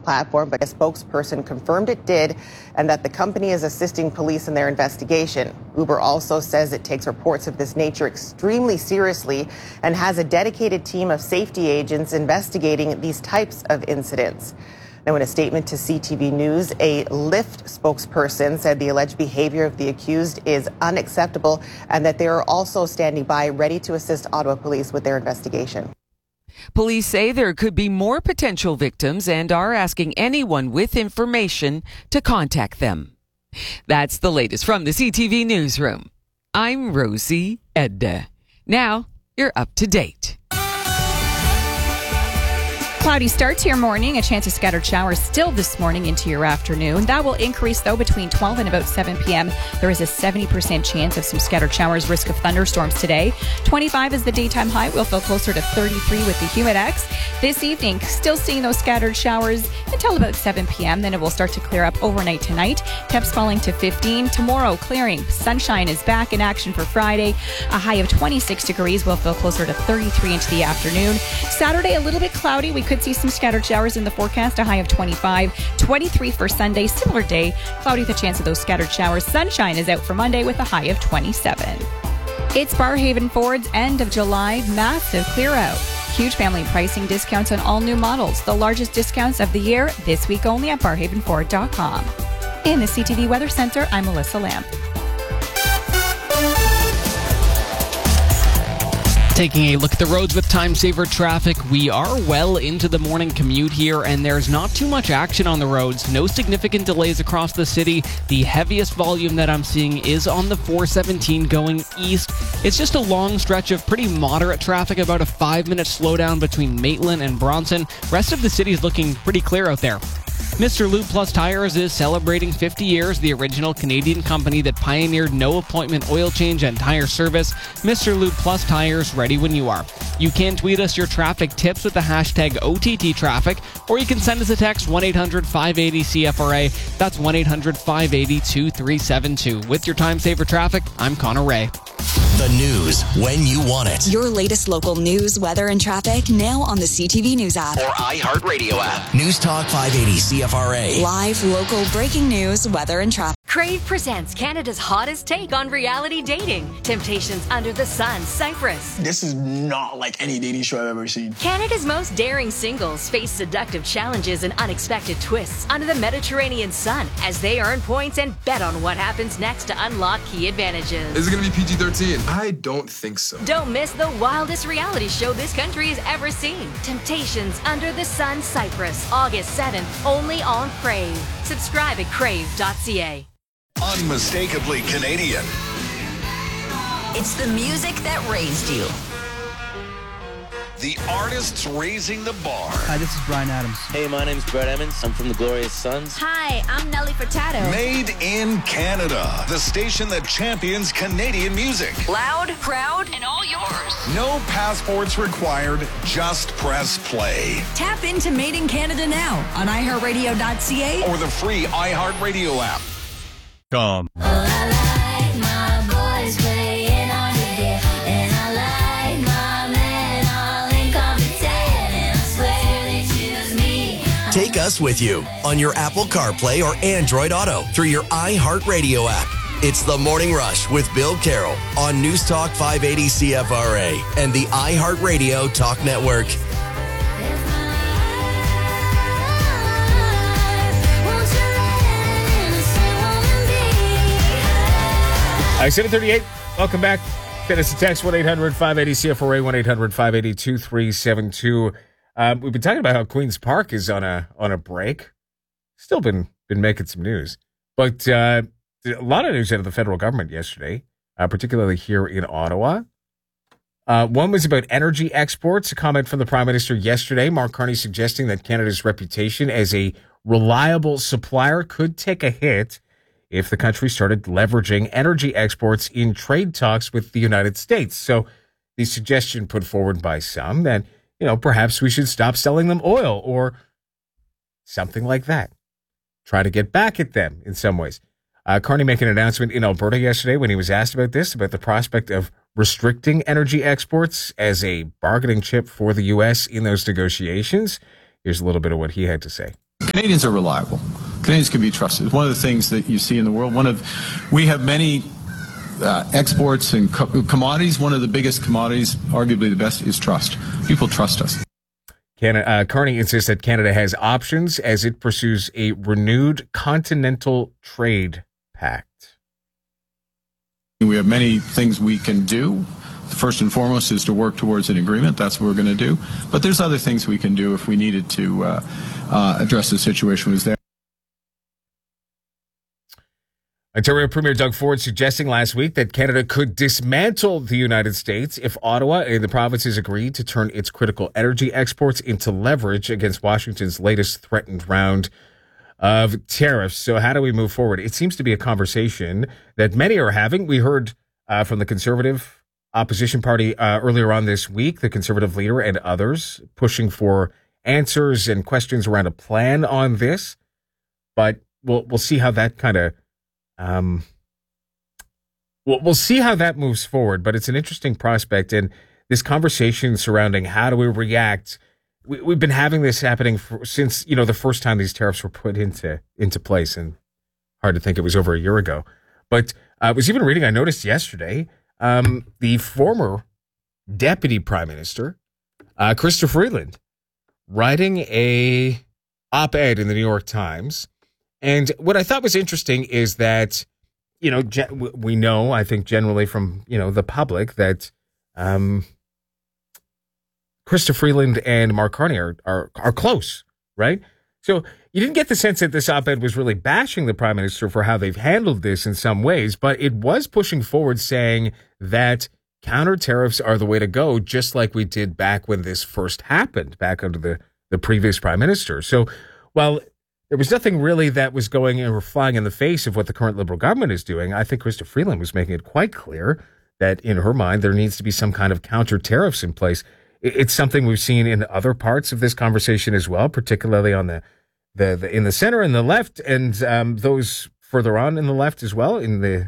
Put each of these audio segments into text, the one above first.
platform, but a spokesperson confirmed it did and that the company is assisting police in their investigation. Uber also says it takes reports of this nature extremely seriously and has a dedicated team of safety agents investigating these types of incidents. Now, in a statement to CTV News, a Lyft spokesperson said the alleged behavior of the accused is unacceptable and that they are also standing by ready to assist Ottawa police with their investigation. Police say there could be more potential victims and are asking anyone with information to contact them. That's the latest from the CTV Newsroom. I'm Rosie Edda. Now, you're up to date. Cloudy start to your morning, a chance of scattered showers still this morning into your afternoon. That will increase, though, between 12 and about 7 p.m. There is a 70% chance of some scattered showers, risk of thunderstorms today. 25 is the daytime high. We'll feel closer to 33 with the Humidex. This evening, still seeing those scattered showers until about 7 p.m. Then it will start to clear up overnight tonight. Temps falling to 15. Tomorrow, clearing. Sunshine is back in action for Friday. A high of 26 degrees. We'll feel closer to 33 into the afternoon. Saturday, a little bit cloudy. We could see some scattered showers in the forecast, a high of 25, 23 for Sunday, similar day, cloudy with a chance of those scattered showers. Sunshine is out for Monday with a high of 27. It's Barrhaven Ford's end of July massive clear out. Huge family pricing discounts on all new models. The largest discounts of the year this week only at barrhavenford.com. In the CTV Weather Center, I'm Melissa Lamb. Taking a look at the roads with time saver traffic, we are well into the morning commute here, and there's not too much action on the roads. No significant delays across the city. The heaviest volume that I'm seeing is on the 417 going east. It's just a long stretch of pretty moderate traffic, about a 5-minute slowdown between Maitland and Bronson. Rest of the city is looking pretty clear out there. Mr. Lube Plus Tires is celebrating 50 years, the original Canadian company that pioneered no-appointment oil change and tire service. Mr. Lube Plus Tires, ready when you are. You can tweet us your traffic tips with the hashtag OTTTraffic, or you can send us a text 1-800-580-CFRA. That's 1-800-580-2372. With your time saver traffic, I'm Connor Ray. The news when you want it. Your latest local news, weather, and traffic now on the CTV News app or iHeartRadio app. News Talk 580 CFRA. Live, local, breaking news, weather, and traffic. Crave presents Canada's hottest take on reality dating. Temptations Under the Sun, Cyprus. This is not like any dating show I've ever seen. Canada's most daring singles face seductive challenges and unexpected twists under the Mediterranean sun as they earn points and bet on what happens next to unlock key advantages. Is it going to be PG-13? I don't think so. Don't miss the wildest reality show this country has ever seen. Temptations Under the Sun, Cyprus, August 7th, only on Crave. Subscribe at crave.ca. Unmistakably Canadian. It's the music that raised you. The artists raising the bar. Hi, this is Bryan Adams. Hey, my name's Brett Emmons. I'm from the Glorious Sons. Hi, I'm Nelly Furtado. Made in Canada. The station that champions Canadian music. Loud, proud, and all yours. No passports required. Just press play. Tap into Made in Canada now on iHeartRadio.ca or the free iHeartRadio app. Come. Oh, I like my boys playing on the day, and I like my men all incompetent, and I swear they choose me. Take us with you on your Apple CarPlay or Android Auto through your iHeartRadio app. It's The Morning Rush with Bill Carroll on News Talk 580 CFRA and the iHeartRadio Talk Network. 7:38. Welcome back. Send us a text 1-800-580-CFRA, 1-800-580-2372. We've been talking about how Queen's Park is on a break. Still been making some news, but a lot of news out of the federal government yesterday, particularly here in Ottawa. One was about energy exports. A comment from the Prime Minister yesterday, Mark Carney, suggesting that Canada's reputation as a reliable supplier could take a hit if the country started leveraging energy exports in trade talks with the United States. So the suggestion put forward by some that, perhaps we should stop selling them oil or something like that. Try to get back at them in some ways. Carney making an announcement in Alberta yesterday when he was asked about the prospect of restricting energy exports as a bargaining chip for the U.S. in those negotiations. Here's a little bit of what he had to say. Canadians are reliable. Canadians can be trusted. One of the things that you see in the world, we have many exports and commodities. One of the biggest commodities, arguably the best, is trust. People trust us. Carney insists that Canada has options as it pursues a renewed continental trade pact. We have many things we can do. First and foremost is to work towards an agreement. That's what we're going to do. But there's other things we can do if we needed to address the situation was there. Ontario Premier Doug Ford suggesting last week that Canada could dismantle the United States if Ottawa and the provinces agreed to turn its critical energy exports into leverage against Washington's latest threatened round of tariffs. So how do we move forward? It seems to be a conversation that many are having. We heard from the Conservative opposition party earlier on this week, the Conservative leader and others pushing for answers and questions around a plan on this. But we'll see how that kind of we'll see how that moves forward, but it's an interesting prospect. And this conversation surrounding how do we react, we've been having this happening since, the first time these tariffs were put into place, and hard to think it was over a year ago. But I was even reading, I noticed yesterday, the former Deputy Prime Minister, Chrystia Freeland, writing a op-ed in the New York Times. And what I thought was interesting is that, we know, I think generally from, the public that Chrystia Freeland and Mark Carney are close, right? So you didn't get the sense that this op-ed was really bashing the Prime Minister for how they've handled this in some ways, but it was pushing forward saying that counter tariffs are the way to go, just like we did back when this first happened, back under the previous Prime Minister. So while there was nothing really that was going or flying in the face of what the current Liberal government is doing, I think Chrystia Freeland was making it quite clear that in her mind, there needs to be some kind of counter tariffs in place. It's something we've seen in other parts of this conversation as well, particularly on the in the center and the left, and those further on in the left as well, in the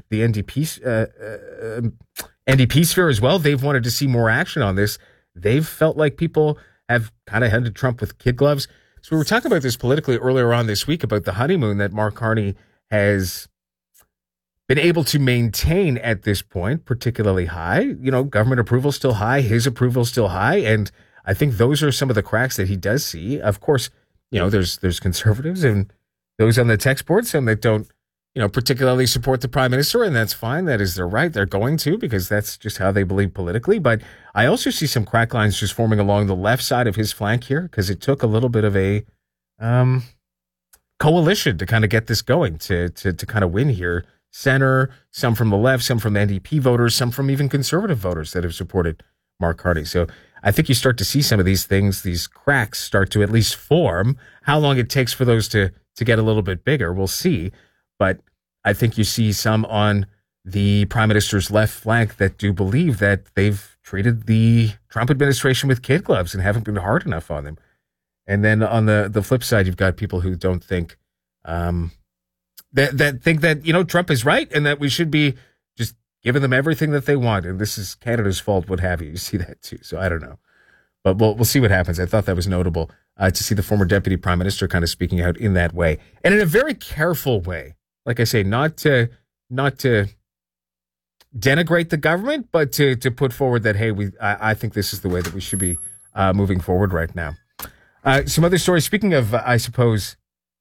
NDP sphere as well. They've wanted to see more action on this. They've felt like people have kind of handed Trump with kid gloves. So we were talking about this politically earlier on this week about the honeymoon that Mark Carney has been able to maintain at this point, particularly high. Government approval still high, his approval still high, and I think those are some of the cracks that he does see. Of course, there's conservatives and those on the text board, some that don't, particularly support the Prime Minister, and that's fine. That is their right. They're going to, because that's just how they believe politically. But I also see some crack lines just forming along the left side of his flank here, because it took a little bit of a coalition to kind of get this going, to kind of win here. Center, some from the left, some from NDP voters, some from even conservative voters that have supported Mark Carney. So I think you start to see some of these things, these cracks start to at least form. How long it takes for those to get a little bit bigger, we'll see. But I think you see some on the Prime Minister's left flank that do believe that they've treated the Trump administration with kid gloves and haven't been hard enough on them. And then on the flip side, you've got people who don't think that think that, Trump is right and that we should be just giving them everything that they want. And this is Canada's fault, what have you. You see that too. So I don't know. But we'll see what happens. I thought that was notable to see the former Deputy Prime Minister kind of speaking out in that way. And in a very careful way. Like I say, not to denigrate the government, but to put forward that, hey, I think this is the way that we should be moving forward right now. Some other stories. Speaking of, I suppose,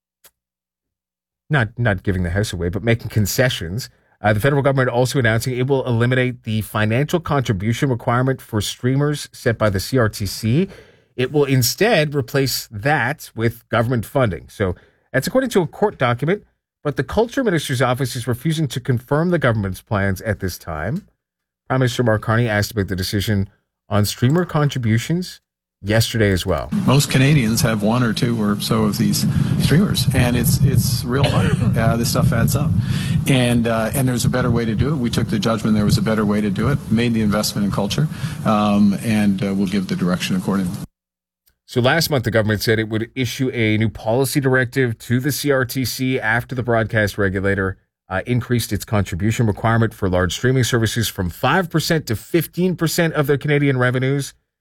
not giving the house away, but making concessions. The federal government also announcing it will eliminate the financial contribution requirement for streamers set by the CRTC. It will instead replace that with government funding. So that's according to a court document. But the Culture Minister's office is refusing to confirm the government's plans at this time. Prime Minister Mark Carney asked about the decision on streamer contributions yesterday as well. Most Canadians have one or two or so of these streamers, and it's real money. This stuff adds up, and there's a better way to do it. We took the judgment there was a better way to do it, made the investment in culture, and we'll give the direction accordingly. So last month, the government said it would issue a new policy directive to the CRTC after the broadcast regulator increased its contribution requirement for large streaming services from 5% to 15% of their Canadian revenues.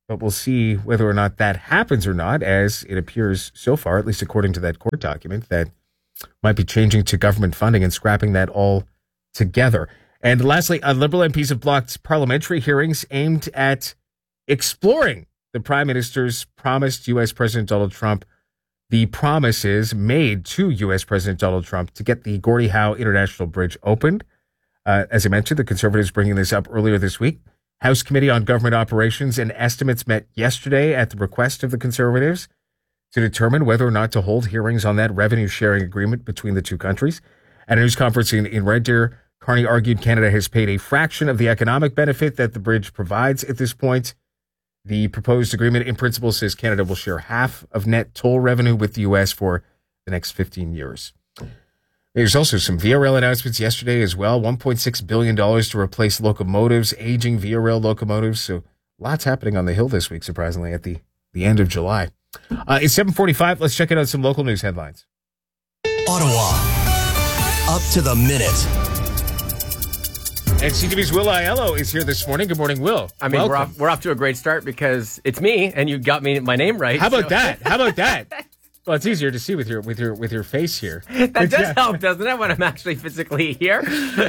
But we'll see whether or not that happens or not, as it appears so far, at least according to that court document, that might be changing to government funding and scrapping that all together. And lastly, Liberal MPs have blocked parliamentary hearings aimed at exploring the Prime Minister's promised U.S. President Donald Trump, the promises made to U.S. President Donald Trump to get the Gordie Howe International Bridge opened. As I mentioned, the Conservatives bringing this up earlier this week. House Committee on Government Operations and Estimates met yesterday at the request of the Conservatives to determine whether or not to hold hearings on that revenue sharing agreement between the two countries. At a news conference in Red Deer, Carney argued Canada has paid a fraction of the economic benefit that the bridge provides at this point. The proposed agreement in principle says Canada will share half of net toll revenue with the U.S. for the next 15 years. There's also some VRL announcements yesterday as well. $1.6 billion to replace locomotives, aging VRL locomotives. So lots happening on the Hill this week, surprisingly, at the end of July. It's 7:45. Let's check in on some local news headlines. Ottawa, up to the minute. And CTV's Will Aiello is here this morning. Good morning, Will. I mean, we're off to a great start because it's me, and you got my name right. How about that? How about that? Well, it's easier to see with your face here. That does help, doesn't it? When I'm actually physically here.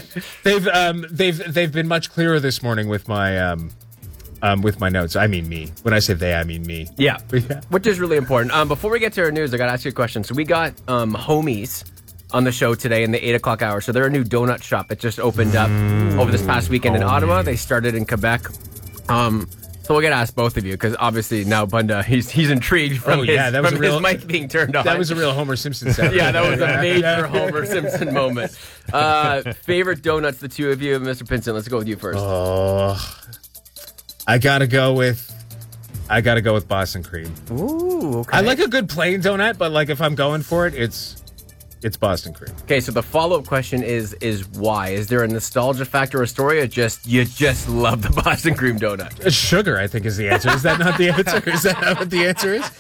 They've been much clearer this morning with my notes. I mean me. When I say they, I mean me. Yeah, which is really important. Before we get to our news, I got to ask you a question. So we got Homies on the show today in the 8 o'clock hour. So they're a new donut shop that just opened up over this past weekend in Ottawa. They started in Quebec. So we're going to ask both of you because obviously now Bunda, he's intrigued from his mic being turned on. That was a real Homer Simpson sound. Yeah, that was a major Homer Simpson moment. Favorite donuts, the two of you. Mr. Pinson, let's go with you first. Oh, I got to go with Boston cream. Ooh, okay. I like a good plain donut, but like if I'm going for it, it's Boston cream. Okay, so the follow-up question is why? Is there a nostalgia factor or story, or you just love the Boston cream donut? Sugar, I think, is the answer. Is that not the answer? Is that not what the answer is?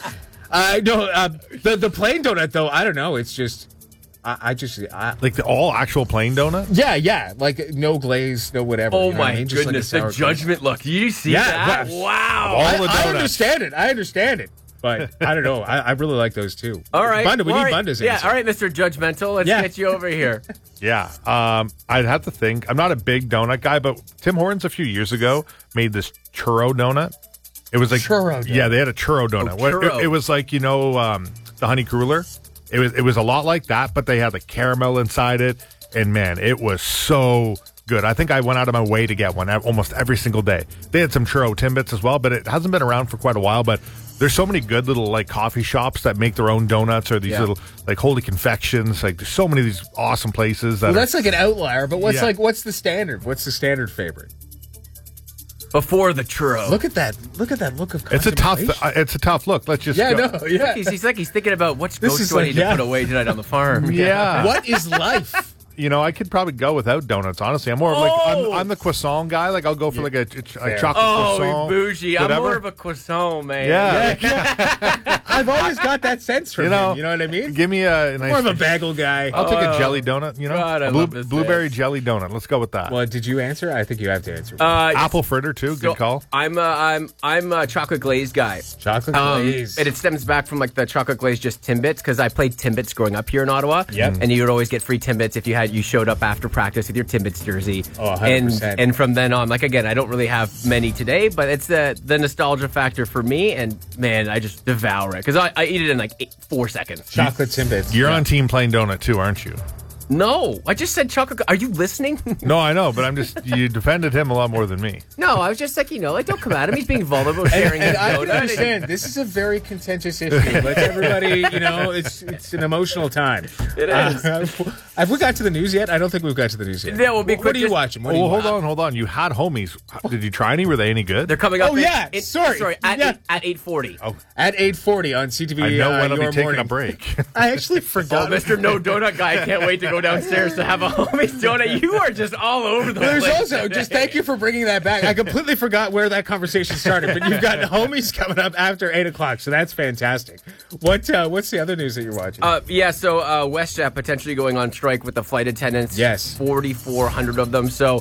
The plain donut, though, I don't know. It's just, I like the all actual plain donut? Yeah. Like no glaze, no whatever. Oh, you know my what I mean? goodness. Like the judgment look. Do you see that? Wow. All the donuts. I understand it. But I don't know. I really like those too. All right. Bunda, we need Bunda's answer. Yeah, all right, Mr. Judgmental. Let's get you over here. Yeah. I'd have to think. I'm not a big donut guy, but Tim Hortons a few years ago made this churro donut. It was like churro donut. Yeah, they had a churro donut. Churro. It was like, the honey cruller. It was a lot like that, but they had the caramel inside it. And man, it was so good. I think I went out of my way to get one almost every single day. They had some churro Timbits as well, but it hasn't been around for quite a while. But there's so many good little like coffee shops that make their own donuts or these little like Holy Confections. Like there's so many of these awesome places. That's like an outlier. But what's the standard? What's the standard favorite? Before the churro. Look at that look of it's a tough look. Let's just go. He's thinking about which goats do I need to put away tonight on the farm. Yeah. What is life? I could probably go without donuts, honestly. I'm more of like, I'm the croissant guy. Like, I'll go for like a chocolate croissant. Oh, bougie. Whatever. I'm more of a croissant, man. Yeah. I've always got that sense from him. You know what I mean? Give me a nice... More of a bagel guy. I'll take a jelly donut, God, I love this blueberry jelly donut. Let's go with that. Well, did you answer? I think you have to answer. Apple fritter, too. Good call. I'm a chocolate glaze guy. Chocolate glaze. And it stems back from like the chocolate glaze just Timbits, because I played Timbits growing up here in Ottawa. Yep. And you would always get free Timbits if you showed up after practice with your Timbits jersey. Oh, 100%. And from then on, like again, I don't really have many today, but it's the nostalgia factor for me, and man, I just devour it because I eat it in like 4 seconds. Chocolate Timbits. You're on Team Plain Donut too, aren't you? No, I just said chocolate. Are you listening? No, I know, but you defended him a lot more than me. No, I was just like, don't come at him. He's being vulnerable, sharing his I donut. can understand. This is a very contentious issue. Let everybody, it's an emotional time. It is. Have we got to the news yet? I don't think we've got to the news yet. Yeah, we'll be quick. What are you watching? Hold on. You had Homies. Did you try any? Were they any good? They're coming up. Oh, yeah. Sorry. At 8:40. Oh. At 8:40 on CTV. I know when I'll be taking morning. a break. I actually forgot. Mr. No Donut Guy, I can't wait to go downstairs to have a Homies donut. You are just all over the place. There's also, just thank you for bringing that back. I completely forgot where that conversation started, but you've got Homies coming up after 8 o'clock, so that's fantastic. What's the other news that you're watching? So WestJet potentially going on strike with the flight attendants. Yes. 4,400 of them. So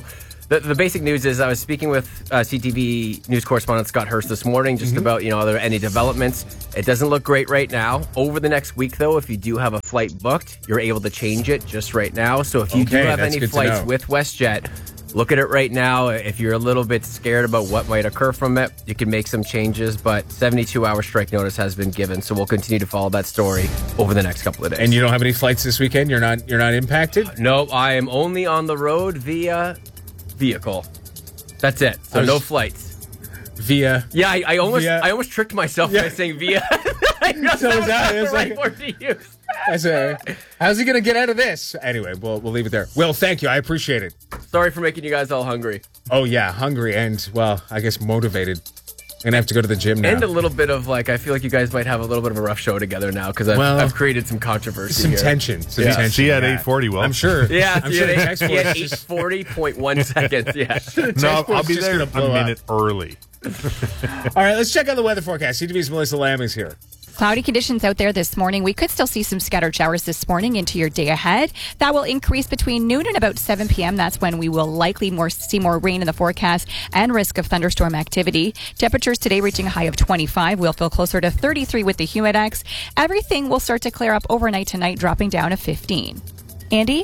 The basic news is I was speaking with CTV news correspondent Scott Hurst this morning just about, are there any developments? It doesn't look great right now. Over the next week, though, if you do have a flight booked, you're able to change it just right now. So if you do have any flights with WestJet, look at it right now. If you're a little bit scared about what might occur from it, you can make some changes, but 72-hour strike notice has been given, so we'll continue to follow that story over the next couple of days. And you don't have any flights this weekend? You're not impacted? No, I am only on the road via vehicle. That's it. So no flights. Via? Yeah, I almost tricked myself by saying via. I know that was the right word to use. I say, how's he going to get out of this? Anyway, we'll leave it there. Will, thank you. I appreciate it. Sorry for making you guys all hungry. Oh, yeah, hungry and, well, I guess motivated. And I have to go to the gym now. And a little bit of, I feel like you guys might have a little bit of a rough show together now because I've created some controversy some here. Tension. See you at 8:40, Will. I'm sure. Yeah, I'm sure the at text force 8:40.1 seconds, yeah. No, I'll be there a minute early. All right, let's check out the weather forecast. CTV's Melissa Lamb is here. Cloudy conditions out there this morning. We could still see some scattered showers this morning into your day ahead. That will increase between noon and about 7 p.m. That's when we will likely see more rain in the forecast and risk of thunderstorm activity. Temperatures today reaching a high of 25. We'll feel closer to 33 with the Humidex. Everything will start to clear up overnight tonight, dropping down to 15. Andy?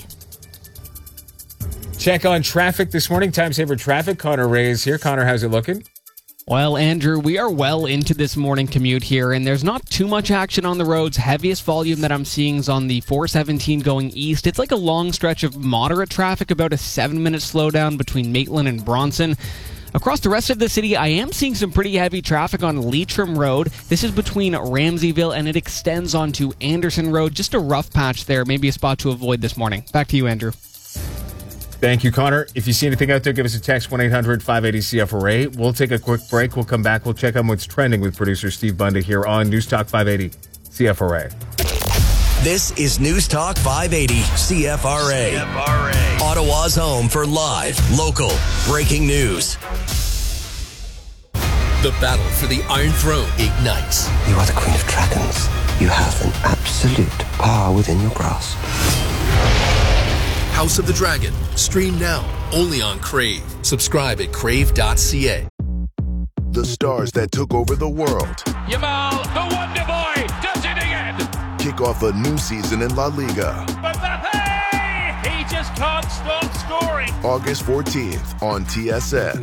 Check on traffic this morning. Time saver traffic. Connor Ray is here. Connor, how's it looking? Well, Andrew, we are well into this morning commute here, and there's not too much action on the roads. Heaviest volume that I'm seeing is on the 417 going east. It's like a long stretch of moderate traffic, about a 7-minute slowdown between Maitland and Bronson. Across the rest of the city, I am seeing some pretty heavy traffic on Leitrim Road. This is between Ramseyville, and it extends onto Anderson Road. Just a rough patch there, maybe a spot to avoid this morning. Back to you, Andrew. Thank you, Connor. If you see anything out there, give us a text, 1-800-580-CFRA. We'll take a quick break. We'll come back. We'll check on what's trending with producer Steve Bunda here on News Talk 580 CFRA. This is News Talk 580 CFRA. Ottawa's home for live, local, breaking news. The battle for the Iron Throne ignites. You are the Queen of Dragons. You have an absolute power within your grasp. House of the Dragon. Stream now, only on Crave. Subscribe at crave.ca. The stars that took over the world. Yamal, the Wonder Boy, does it again. Kick off a new season in La Liga. Mbappe, he just can't stop scoring. August 14th on TSN.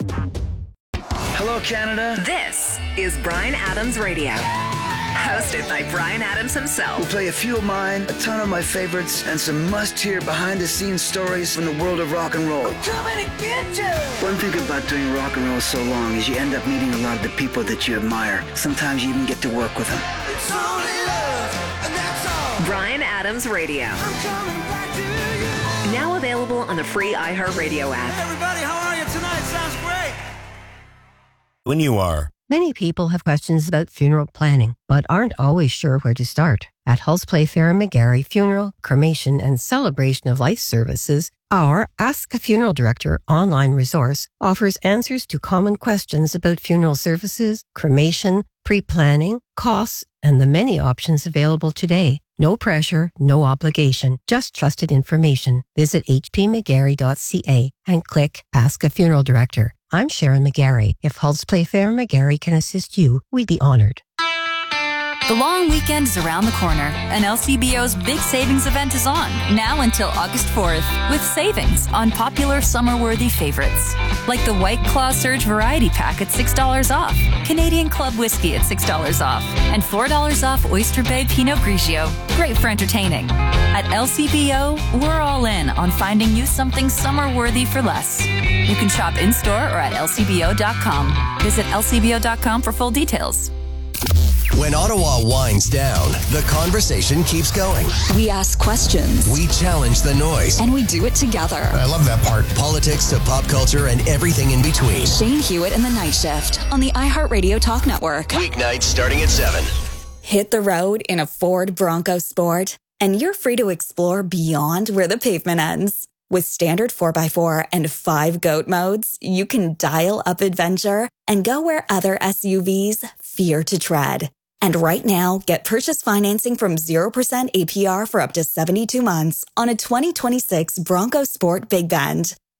Hello, Canada. This is Bryan Adams Radio. Hosted by Bryan Adams himself. We'll play a few of mine, a ton of my favorites, and some must-hear behind-the-scenes stories from the world of rock and roll. I'm coming to get you! One thing about doing rock and roll so long is you end up meeting a lot of the people that you admire. Sometimes you even get to work with them. It's only love, and that's all. Bryan Adams Radio. I'm coming back to you. Now available on the free iHeartRadio app. Hey everybody, how are you tonight? Sounds great. When you are. Many people have questions about funeral planning, but aren't always sure where to start. At Hulse Playfair and McGarry Funeral, Cremation, and Celebration of Life Services, our Ask a Funeral Director online resource offers answers to common questions about funeral services, cremation, pre-planning, costs, and the many options available today. No pressure, no obligation, just trusted information. Visit hpmcgarry.ca and click Ask a Funeral Director. I'm Sharon McGarry. If Hulse Playfair and McGarry can assist you, we'd be honored. The long weekend is around the corner, and LCBO's big savings event is on, now until August 4th, with savings on popular summer-worthy favorites, like the White Claw Surge Variety Pack at $6 off, Canadian Club Whiskey at $6 off, and $4 off Oyster Bay Pinot Grigio. Great for entertaining. At LCBO, we're all in on finding you something summer-worthy for less. You can shop in-store or at lcbo.com. Visit lcbo.com for full details. When Ottawa winds down, the conversation keeps going. We ask questions. We challenge the noise. And we do it together. I love that part. Politics to pop culture and everything in between. Shane Hewitt and the Night Shift on the iHeartRadio Talk Network. Weeknights starting at 7. Hit the road in a Ford Bronco Sport, and you're free to explore beyond where the pavement ends. With standard 4x4 and 5 GOAT modes, you can dial up adventure and go where other SUVs fear to tread. And right now, get purchase financing from 0% APR for up to 72 months on a 2026 Bronco Sport Big Bend.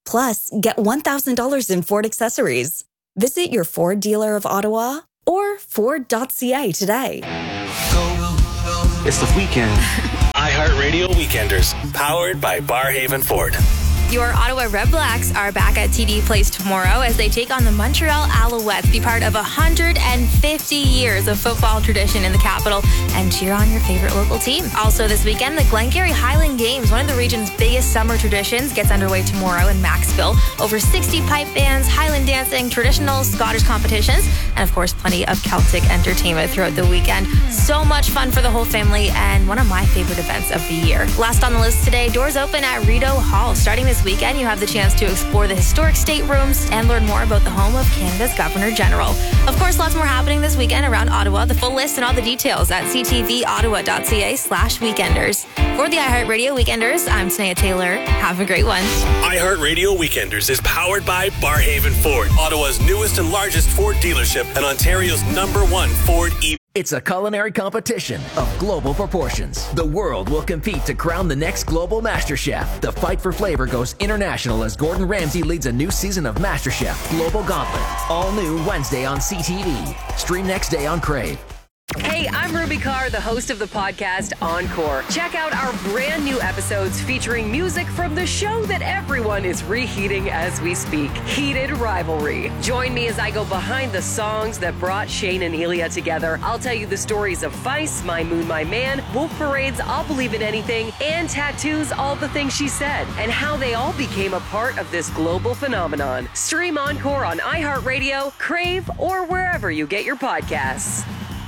Plus, get $1,000 in Ford accessories. Visit your Ford dealer of Ottawa or Ford.ca today. It's the weekend. iHeartRadio Weekenders, powered by Barhaven Ford. Your Ottawa Red Blacks are back at TD Place tomorrow as they take on the Montreal Alouettes, be part of 150 years of football tradition in the capital, and cheer on your favorite local team. Also this weekend, the Glengarry Highland Games, one of the region's biggest summer traditions, gets underway tomorrow in Maxville. Over 60 pipe bands, Highland dancing, traditional Scottish competitions, and of course, plenty of Celtic entertainment throughout the weekend. So much fun for the whole family, and one of my favorite events of the year. Last on the list today, doors open at Rideau Hall. Starting this weekend, you have the chance to explore the historic staterooms and learn more about the home of Canada's Governor General. Of course, lots more happening this weekend around Ottawa. The full list and all the details at ctvottawa.ca/weekenders. For the iHeartRadio Weekenders, I'm Tania Taylor. Have a great one. iHeartRadio Weekenders is powered by Barhaven Ford, Ottawa's newest and largest Ford dealership and Ontario's #1 Ford E. It's a culinary competition of global proportions. The world will compete to crown the next global master chef. The fight for flavor goes international as Gordon Ramsay leads a new season of MasterChef Global Gauntlet. All new Wednesday on CTV. Stream next day on Crave. Hey, I'm Ruby Carr, the host of the podcast Encore. Check out our brand new episodes featuring music from the show that everyone is reheating as we speak, Heated Rivalry. Join me as I go behind the songs that brought Shane and Elia together. I'll tell you the stories of Vice, My Moon, My Man, Wolf Parade's I'll Believe in Anything, and Tattoos, All the Things She Said, and how they all became a part of this global phenomenon. Stream Encore on iHeartRadio, Crave, or wherever you get your podcasts.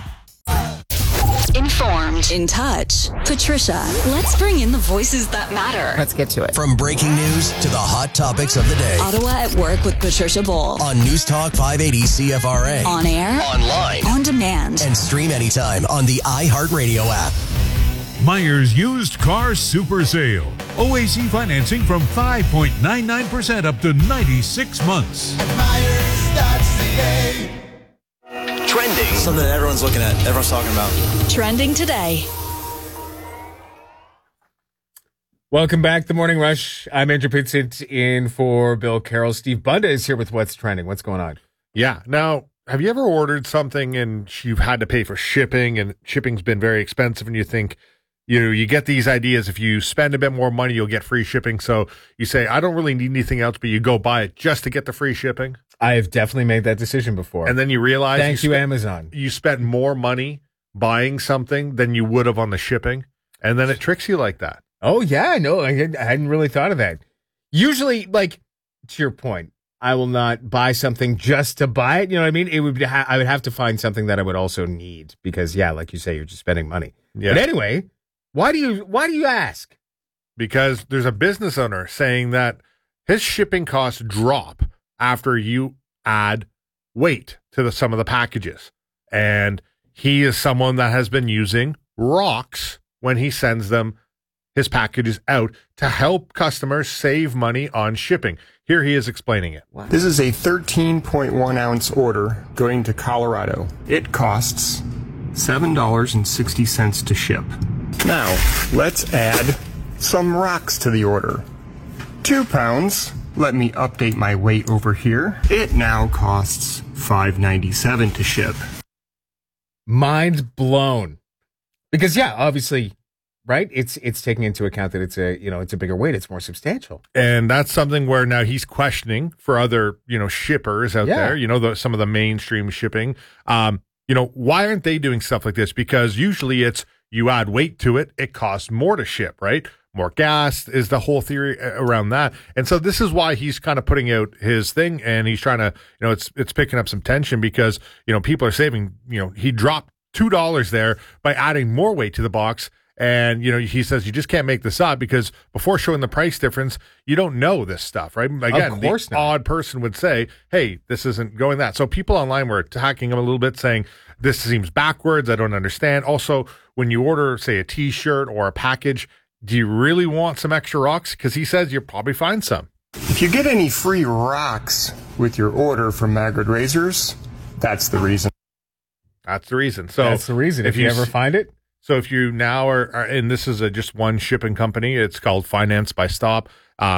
Informed. In touch. Patricia, let's bring in the voices that matter. Let's get to it. From breaking news to the hot topics of the day. Ottawa at Work with Patricia Bull. On News Talk 580 CFRA. On air. Online. On demand. And stream anytime on the iHeartRadio app. Myers Used Car Super Sale. OAC financing from 5.99% up to 96 months. Myers.ca. Trending. Something that everyone's looking at, everyone's talking about. Trending today. Welcome back, The Morning Rush. I'm Andrew Pitzit in for Bill Carroll. Steve Bunda is here with What's Trending. What's going on? Yeah. Now, have you ever ordered something and you've had to pay for shipping and shipping's been very expensive and you think, you get these ideas, if you spend a bit more money, you'll get free shipping. So you say, I don't really need anything else, but you go buy it just to get the free shipping? I have definitely made that decision before. And then you realize... Thank you, Amazon. You spent more money buying something than you would have on the shipping, and then it tricks you like that. Oh, yeah. No, I hadn't really thought of that. Usually, like, to your point, I will not buy something just to buy it. You know what I mean? It would be, I would have to find something that I would also need because, yeah, like you say, you're just spending money. Yeah. But anyway, why do you ask? Because there's a business owner saying that his shipping costs drop after you add weight to some of the packages. And he is someone that has been using rocks when he sends them his packages out to help customers save money on shipping. Here he is explaining it. This is a 13.1 ounce order going to Colorado. It costs $7.60 to ship. Now, let's add some rocks to the order. 2 pounds. Let me update my weight over here. It now costs $5.97 to ship. Mind's blown. Because yeah, obviously, right? It's taking into account that it's a bigger weight, it's more substantial. And that's something where now he's questioning for other, shippers out there, some of the mainstream shipping. Why aren't they doing stuff like this? Because usually it's you add weight to it, it costs more to ship, right? More gas is the whole theory around that. And so this is why he's kind of putting out his thing and he's trying to, it's picking up some tension because, people are saving, he dropped $2 there by adding more weight to the box. And, he says you just can't make this up because before showing the price difference, you don't know this stuff, right? Again, of course the odd person would say, hey, this isn't going that. So people online were attacking him a little bit saying, this seems backwards. I don't understand. Also, when you order, say, a T-shirt or a package, do you really want some extra rocks? Because he says you'll probably find some. If you get any free rocks with your order from Magrid Razors, that's the reason. That's the reason. So that's the reason. If you ever find it. So if you now are and this is just one shipping company, it's called Finance by Stop. But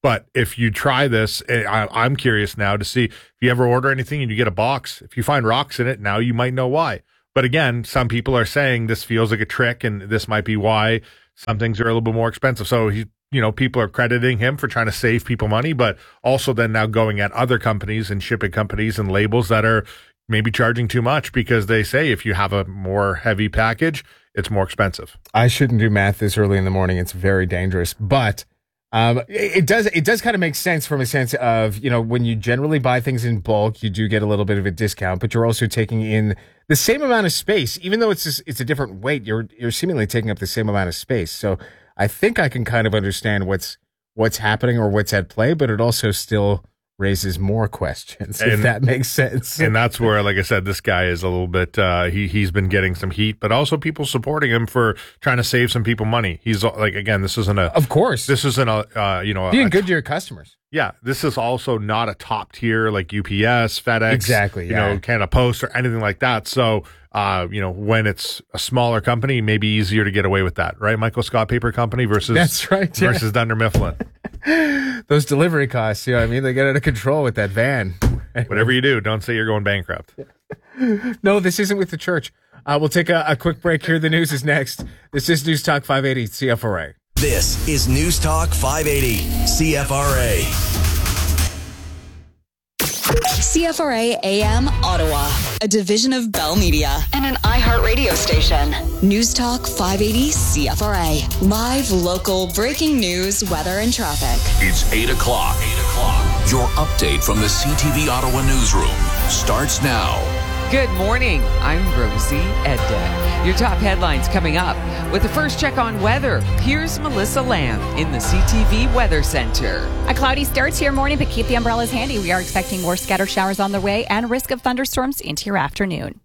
But if you try this, I'm curious now to see if you ever order anything and you get a box. If you find rocks in it, now you might know why. But again, some people are saying this feels like a trick, and this might be why some things are a little bit more expensive. So people are crediting him for trying to save people money, but also then now going at other companies and shipping companies and labels that are maybe charging too much because they say if you have a more heavy package, it's more expensive. I shouldn't do math this early in the morning. It's very dangerous, but it does kind of make sense from a sense of, when you generally buy things in bulk, you do get a little bit of a discount, but you're also taking in the same amount of space, even though it's a different weight, you're seemingly taking up the same amount of space. So I think I can kind of understand what's happening or what's at play, but it also still raises more questions, if that makes sense. And that's where, like I said, this guy is a little bit, he's been getting some heat, but also people supporting him for trying to save some people money. He's like, again, this isn't of course, this isn't being good to your customers. Yeah. This is also not a top tier like UPS, FedEx, exactly, Canada Post or anything like that. So, when it's a smaller company, maybe easier to get away with that, right? Michael Scott Paper Company versus that's right, versus Dunder Mifflin. Those delivery costs, they get out of control with that van. Whatever you do, don't say you're going bankrupt. No, this isn't with the church. We'll take a quick break here. The news is next. This is News Talk 580 CFRA. This is News Talk 580 CFRA. CFRA AM Ottawa, a division of Bell Media and an iHeartRadio station. News Talk 580 CFRA. Live, local, breaking news, weather, and traffic. It's 8 o'clock. Your update from the CTV Ottawa newsroom starts now. Good morning. I'm Rosie Edda. Your top headlines coming up. With the first check on weather, here's Melissa Lamb in the CTV Weather Center. A cloudy start to your morning, but keep the umbrellas handy. We are expecting more scattered showers on the way and risk of thunderstorms into your afternoon.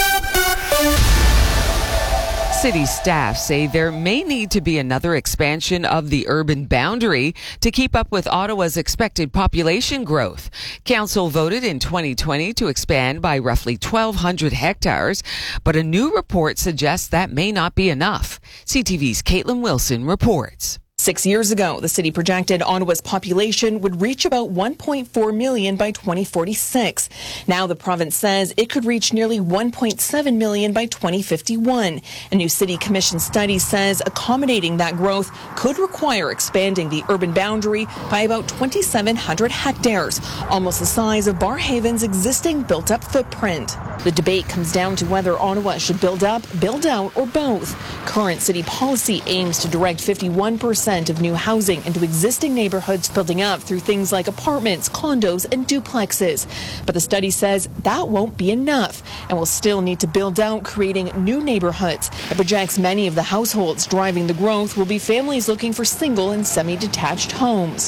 City staff say there may need to be another expansion of the urban boundary to keep up with Ottawa's expected population growth. Council voted in 2020 to expand by roughly 1,200 hectares, but a new report suggests that may not be enough. CTV's Caitlin Wilson reports. 6 years ago, the city projected Ottawa's population would reach about 1.4 million by 2046. Now the province says it could reach nearly 1.7 million by 2051. A new city commission study says accommodating that growth could require expanding the urban boundary by about 2,700 hectares, almost the size of Barrhaven's existing built-up footprint. The debate comes down to whether Ottawa should build up, build out, or both. Current city policy aims to direct 51% of new housing into existing neighborhoods building up through things like apartments, condos, and duplexes. But the study says that won't be enough and will still need to build out, creating new neighborhoods. It projects many of the households driving the growth will be families looking for single and semi-detached homes.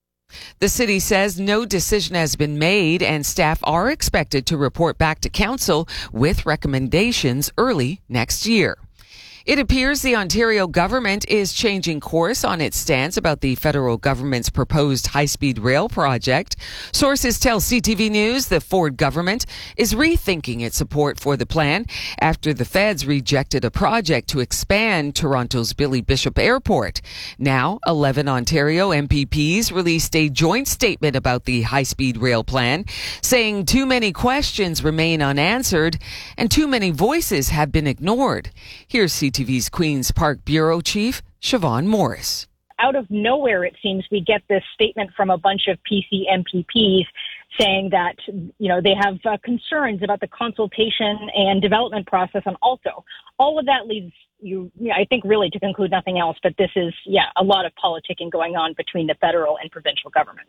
The city says no decision has been made and staff are expected to report back to council with recommendations early next year. It appears the Ontario government is changing course on its stance about the federal government's proposed high-speed rail project. Sources tell CTV News the Ford government is rethinking its support for the plan after the feds rejected a project to expand Toronto's Billy Bishop Airport. Now, 11 Ontario MPPs released a joint statement about the high-speed rail plan, saying too many questions remain unanswered and too many voices have been ignored. Here's CTV's Queen's Park Bureau Chief, Siobhan Morris. Out of nowhere, it seems, we get this statement from a bunch of PC MPPs saying that, they have concerns about the consultation and development process on Alto. All of that leads you, I think, really to conclude nothing else. But this is, a lot of politicking going on between the federal and provincial government.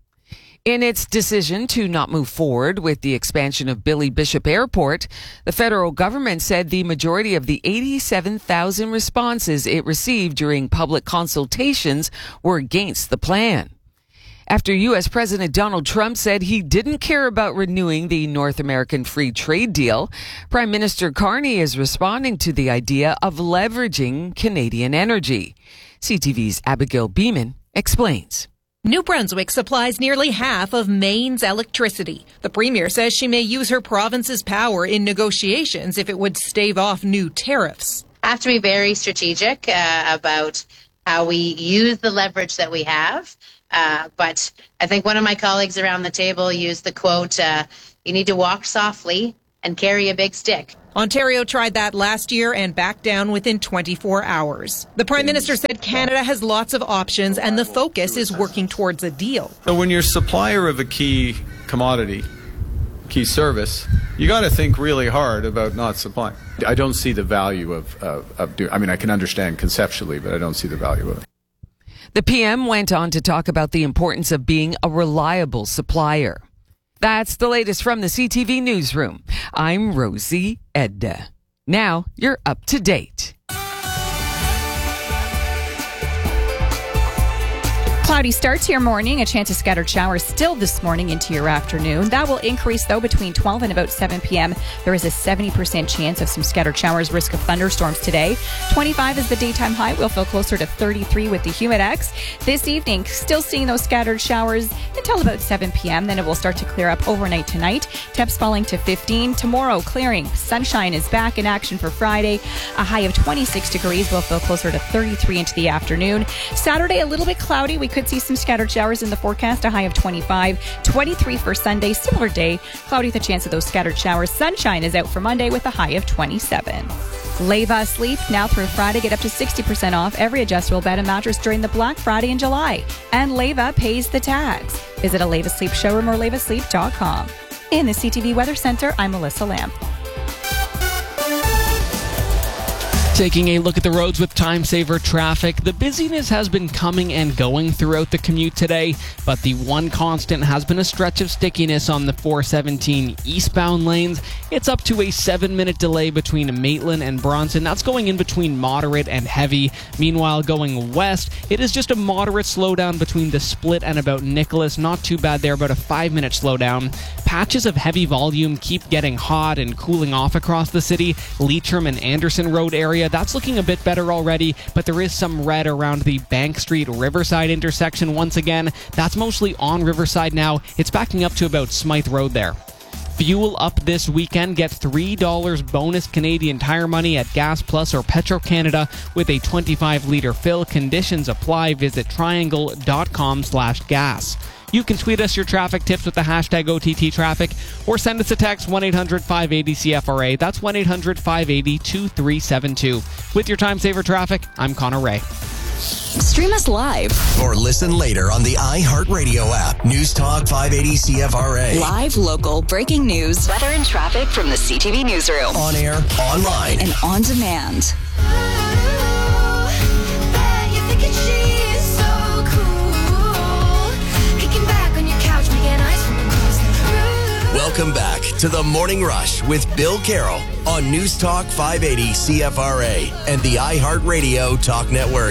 In its decision to not move forward with the expansion of Billy Bishop Airport, the federal government said the majority of the 87,000 responses it received during public consultations were against the plan. After U.S. President Donald Trump said he didn't care about renewing the North American Free Trade Deal, Prime Minister Carney is responding to the idea of leveraging Canadian energy. CTV's Abigail Beeman explains. New Brunswick supplies nearly half of Maine's electricity. The Premier says she may use her province's power in negotiations if it would stave off new tariffs. Have to be very strategic about how we use the leverage that we have But I think one of my colleagues around the table used the quote, you need to walk softly and carry a big stick. Ontario tried that last year and backed down within 24 hours. The Prime Minister said Canada has lots of options and the focus is working towards a deal. So when you're supplier of a key commodity, key service, you got to think really hard about not supplying. I don't see the value of doing. I mean, I can understand conceptually, but I don't see the value of it. The PM went on to talk about the importance of being a reliable supplier. That's the latest from the CTV Newsroom. I'm Rosie Edda. Now you're up to date. Cloudy start to your morning. A chance of scattered showers still this morning into your afternoon. That will increase, though, between 12 and about 7 p.m. There is a 70% chance of some scattered showers, risk of thunderstorms today. 25 is the daytime high. We'll feel closer to 33 with the Humidex. This evening, still seeing those scattered showers until about 7 p.m. Then it will start to clear up overnight tonight. Temps falling to 15. Tomorrow, clearing. Sunshine is back in action for Friday. A high of 26 degrees. We'll feel closer to 33 into the afternoon. Saturday, a little bit cloudy. We could see some scattered showers in the forecast, a high of 25, 23 for Sunday, similar day, cloudy with a chance of those scattered showers. Sunshine is out for Monday with a high of 27. Leva Sleep, now through Friday, get up to 60% off every adjustable bed and mattress during the Black Friday in July. And Leva pays the tags. Visit a Leva Sleep showroom or levasleep.com. In the CTV Weather Center, I'm Melissa Lamb. Taking a look at the roads with time saver traffic, the busyness has been coming and going throughout the commute today, but the one constant has been a stretch of stickiness on the 417 eastbound lanes. It's up to a 7-minute delay between Maitland and Bronson. That's going in between moderate and heavy. Meanwhile, going west, it is just a moderate slowdown between the split and about Nicholas. Not too bad there, about a 5-minute slowdown. Patches of heavy volume keep getting hot and cooling off across the city. Leitrim and Anderson Road area, that's looking a bit better already, but there is some red around the Bank Street Riverside intersection once again. That's mostly on Riverside now. It's backing up to about Smythe Road there. Fuel up this weekend. Get $3 bonus Canadian Tire money at Gas Plus or Petro-Canada with a 25-liter fill. Conditions apply. Visit triangle.com/gas. You can tweet us your traffic tips with the hashtag OTT Traffic or send us a text 1-800-580-CFRA. That's 1-800-580-2372. With your time saver traffic, I'm Connor Ray. Stream us live or listen later on the iHeartRadio app. News Talk 580 CFRA. Live, local, breaking news, Weather and traffic from the CTV Newsroom. On air, online, and on demand. Welcome back to the Morning Rush with Bill Carroll on News Talk 580 CFRA and the iHeartRadio Talk Network.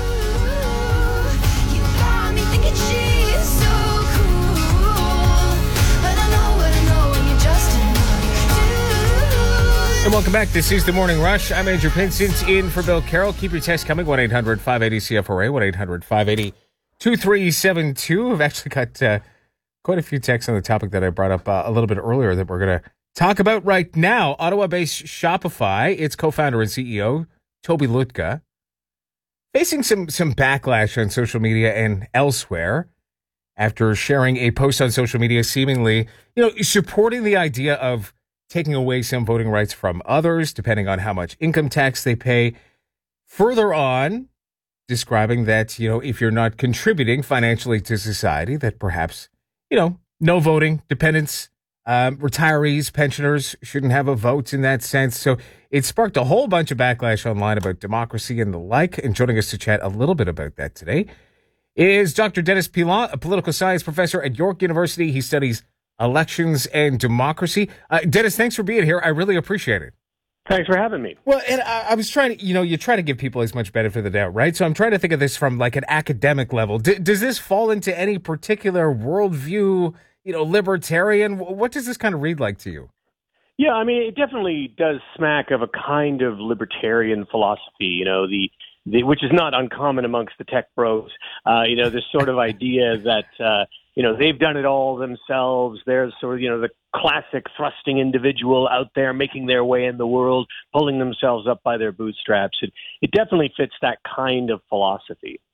And welcome back. This is the Morning Rush. I'm Andrew Pinsent in for Bill Carroll. Keep your text coming. 1-800-580-CFRA. 1-800-580-2372. I've actually got quite a few texts on the topic that I brought up a little bit earlier that we're going to talk about right now. Ottawa-based Shopify, its co-founder and CEO, Toby Lutka, facing some backlash on social media and elsewhere after sharing a post on social media seemingly, supporting the idea of taking away some voting rights from others, depending on how much income tax they pay. Further on, describing that, if you're not contributing financially to society, that perhaps no voting, dependents, retirees, pensioners shouldn't have a vote in that sense. So it sparked a whole bunch of backlash online about democracy and the like. And joining us to chat a little bit about that today is Dr. Dennis Pilon, a political science professor at York University. He studies elections and democracy. Dennis, thanks for being here. I really appreciate it. Thanks for having me. Well, and I was trying to, you try to give people as much benefit of the doubt, right? So I'm trying to think of this from like an academic level. Does this fall into any particular worldview, libertarian? What does this kind of read like to you? Yeah, I mean, it definitely does smack of a kind of libertarian philosophy, which is not uncommon amongst the tech bros. This sort of idea that, they've done it all themselves. There's sort of, the classic thrusting individual out there making their way in the world, pulling themselves up by their bootstraps. It definitely fits that kind of philosophy.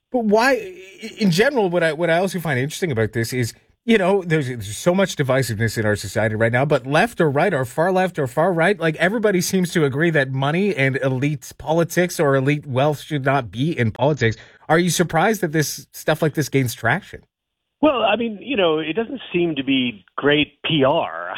But why, in general, what I also find interesting about this is, there's so much divisiveness in our society right now, but left or far right, like everybody seems to agree that money and elite politics or elite wealth should not be in politics. Are you surprised that this stuff like this gains traction? Well, I mean, it doesn't seem to be great PR,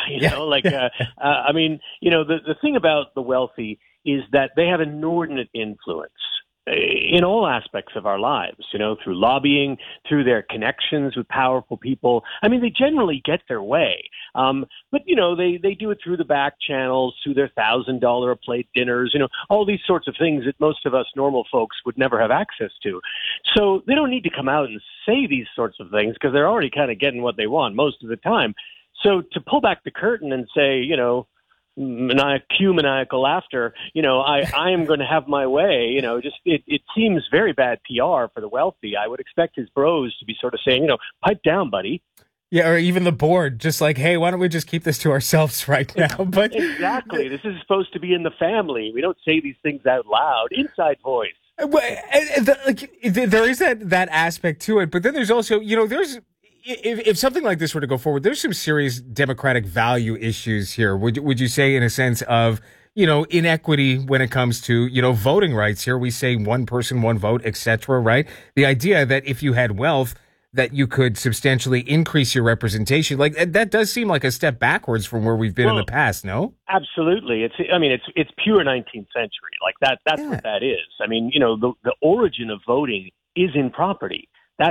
I mean, the thing about the wealthy is that they have inordinate influence in all aspects of our lives, through lobbying, through their connections with powerful people. I mean, they generally get their way. But they do it through the back channels, through their $1,000 a plate dinners, all these sorts of things that most of us normal folks would never have access to. So they don't need to come out and say these sorts of things because they're already kind of getting what they want most of the time. So to pull back the curtain and say, maniacal laughter, I am going to have my way, it seems very bad PR for the wealthy. I would expect his bros to be sort of saying, pipe down, buddy. Yeah, or even the board, just like, hey, why don't we just keep this to ourselves right now? But exactly. This is supposed to be in the family. We don't say these things out loud. Inside voice. There is that aspect to it, but then there's also, there's if something like this were to go forward, there's some serious democratic value issues here. Would you say, in a sense of, inequity when it comes to, voting rights? Here we say one person, one vote, etc. Right? The idea that if you had wealth, that you could substantially increase your representation, like that does seem like a step backwards from where we've been in the past. No, absolutely. It's pure 19th century. Like that's what that is. I mean, the origin of voting is in property. That,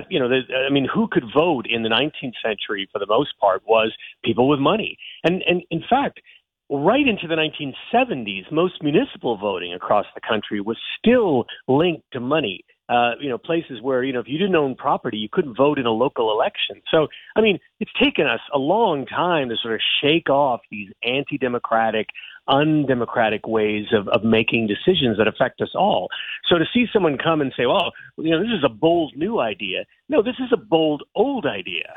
who could vote in the 19th century for the most part was people with money. And in fact, right into the 1970s, most municipal voting across the country was still linked to money. Places where, if you didn't own property, you couldn't vote in a local election. So, it's taken us a long time to sort of shake off these anti-democratic, undemocratic ways of making decisions that affect us all. So to see someone come and say, well, this is a bold new idea. No, this is a bold old idea.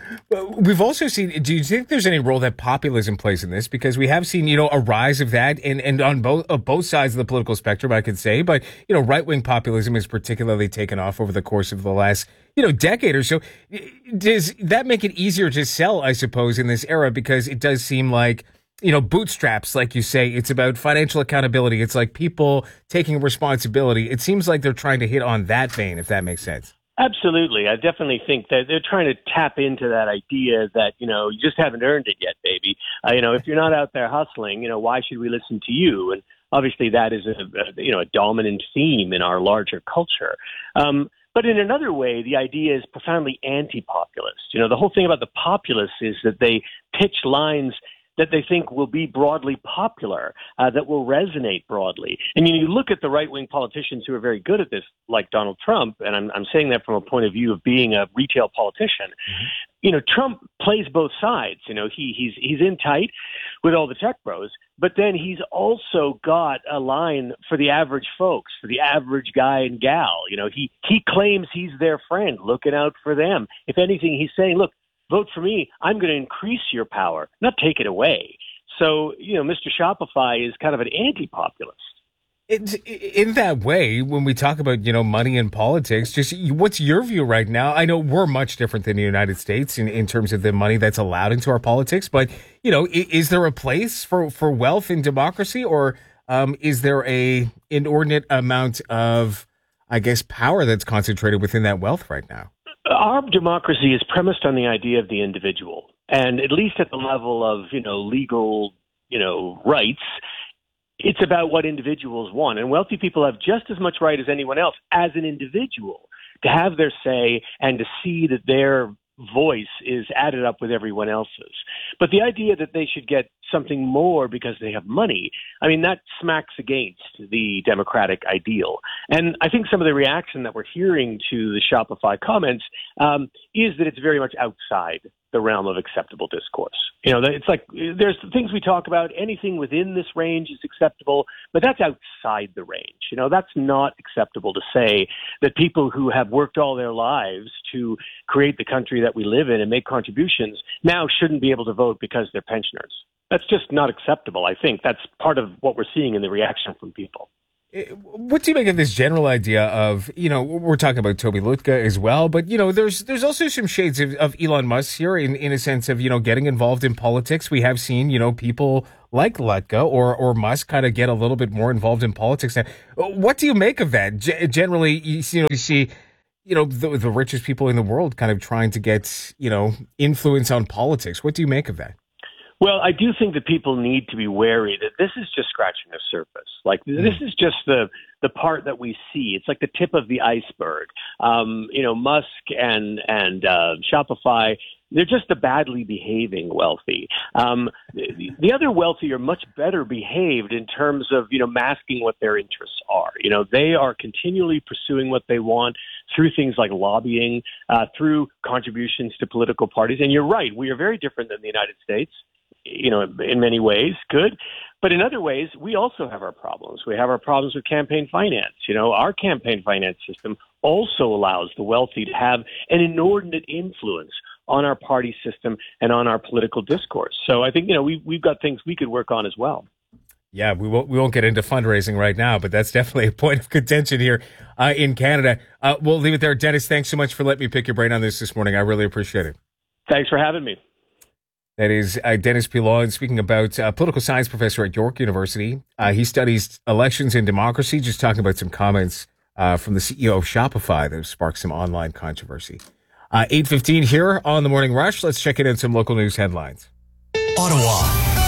We've also seen, do you think there's any role that populism plays in this? Because we have seen, a rise of that and on both sides of the political spectrum, I could say. But, right-wing populism has particularly taken off over the course of the last, decade or so. Does that make it easier to sell, I suppose, in this era? Because it does seem like, bootstraps, like you say, it's about financial accountability. It's like people taking responsibility. It seems like they're trying to hit on that vein, if that makes sense. Absolutely. I definitely think that they're trying to tap into that idea that, you just haven't earned it yet, baby. If you're not out there hustling, why should we listen to you? And obviously that is a dominant theme in our larger culture. But in another way, the idea is profoundly anti-populist. The whole thing about the populists is that they pitch lines that they think will be broadly popular, that will resonate broadly. And you look at the right-wing politicians who are very good at this, like Donald Trump, and I'm saying that from a point of view of being a retail politician. Mm-hmm. Trump plays both sides. He's in tight with all the tech bros, but then he's also got a line for the average folks, for the average guy and gal. He claims he's their friend, looking out for them. If anything, he's saying, look, vote for me, I'm going to increase your power, not take it away. So, Mr. Shopify is kind of an anti-populist. In that way, when we talk about, money and politics, just what's your view right now? I know we're much different than the United States in terms of the money that's allowed into our politics, but, is there a place for wealth in democracy, or is there a inordinate amount of, I guess, power that's concentrated within that wealth right now? Our democracy is premised on the idea of the individual. And at least at the level of, legal, rights, it's about what individuals want. And wealthy people have just as much right as anyone else as an individual to have their say and to see that their voice is added up with everyone else's. But the idea that they should get something more because they have money, that smacks against the democratic ideal. And I think some of the reaction that we're hearing to the Shopify comments is that it's very much outside the realm of acceptable discourse. It's like there's things we talk about, anything within this range is acceptable, but that's outside the range. That's not acceptable to say that people who have worked all their lives to create the country that we live in and make contributions now shouldn't be able to vote because they're pensioners. That's just not acceptable. I think that's part of what we're seeing in the reaction from people. What do you make of this general idea of, we're talking about Toby Lutka as well, but, there's also some shades of Elon Musk here in a sense of, getting involved in politics. We have seen, people like Lutka or Musk kind of get a little bit more involved in politics. Now, what do you make of that? Generally, you see, the richest people in the world kind of trying to get, influence on politics. What do you make of that? Well, I do think that people need to be wary that this is just scratching the surface. Like, this is just the part that we see. It's like the tip of the iceberg. Musk and Shopify, they're just the badly behaving wealthy. The other wealthy are much better behaved in terms of, masking what their interests are. They are continually pursuing what they want through things like lobbying, through contributions to political parties. And you're right, we are very different than the United States. In many ways, good. But in other ways, we also have our problems. We have our problems with campaign finance. Our campaign finance system also allows the wealthy to have an inordinate influence on our party system and on our political discourse. So I think, we've got things we could work on as well. Yeah, we won't get into fundraising right now, but that's definitely a point of contention here in Canada. We'll leave it there. Dennis, thanks so much for letting me pick your brain on this morning. I really appreciate it. Thanks for having me. That is Dennis Pilon speaking about political science professor at York University. He studies elections and democracy, just talking about some comments from the CEO of Shopify that have sparked some online controversy. 8:15 here on The Morning Rush. Let's check in on some local news headlines. Ottawa,